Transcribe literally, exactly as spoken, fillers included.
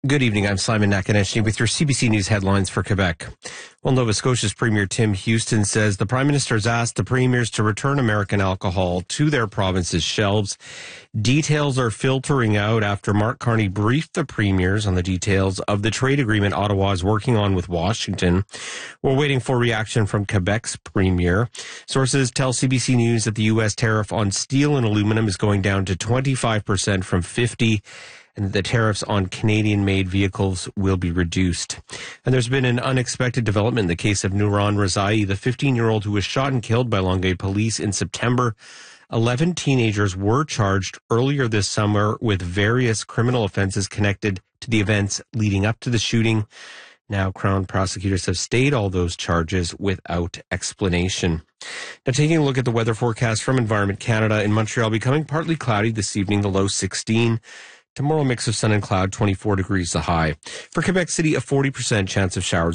Good evening. I'm Simon Nakanishi with your C B C News headlines for Quebec. Well, Nova Scotia's Premier Tim Houston says the Prime Minister has asked the premiers to return American alcohol to their province's shelves. Details are filtering out after Mark Carney briefed the premiers on the details of the trade agreement Ottawa is working on with Washington. We're waiting for reaction from Quebec's premier. Sources tell C B C News that the U S tariff on steel and aluminum is going down to twenty-five percent from fifty percent. And the tariffs on Canadian-made vehicles will be reduced. And there's been an unexpected development in the case of Nuran Razai, the fifteen-year-old who was shot and killed by Longueuil police in September. Eleven teenagers were charged earlier this summer with various criminal offenses connected to the events leading up to the shooting. Now, Crown prosecutors have stayed all those charges without explanation. Now, taking a look at the weather forecast from Environment Canada, in Montreal, becoming partly cloudy this evening, the low sixteen. Tomorrow, mix of sun and cloud, twenty-four degrees the high. For Quebec City, a forty percent chance of showers.